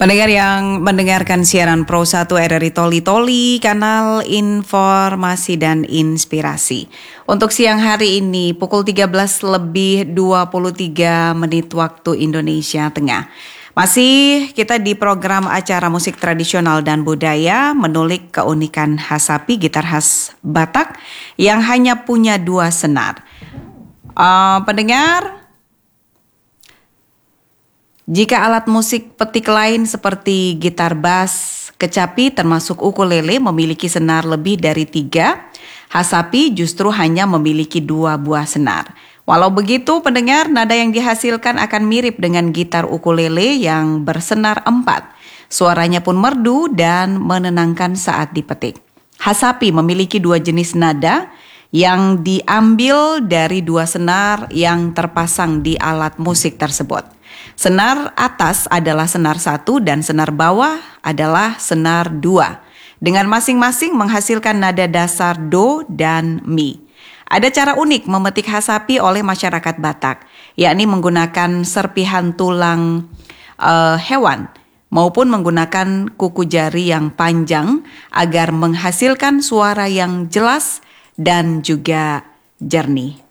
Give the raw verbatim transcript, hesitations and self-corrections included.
Pendengar yang mendengarkan siaran Pro satu R R I Toli Toli, kanal informasi dan inspirasi. Untuk siang hari ini pukul tiga belas lebih dua puluh tiga menit waktu Indonesia Tengah. Masih kita di program acara musik tradisional dan budaya menulik keunikan khas sapi gitar khas Batak yang hanya punya dua senar. Uh, pendengar, jika alat musik petik lain seperti gitar bass, kecapi termasuk ukulele memiliki senar lebih dari tiga, khas sapi justru hanya memiliki dua buah senar. Walau begitu, pendengar, nada yang dihasilkan akan mirip dengan gitar ukulele yang bersenar empat. Suaranya pun merdu dan menenangkan saat dipetik. Khas sapi memiliki dua jenis nada yang diambil dari dua senar yang terpasang di alat musik tersebut. Senar atas adalah senar satu dan senar bawah adalah senar dua. Dengan masing-masing menghasilkan nada dasar do dan mi. Ada cara unik memetik khas sapi oleh masyarakat Batak, yakni menggunakan serpihan tulang uh, hewan maupun menggunakan kuku jari yang panjang agar menghasilkan suara yang jelas dan juga jernih.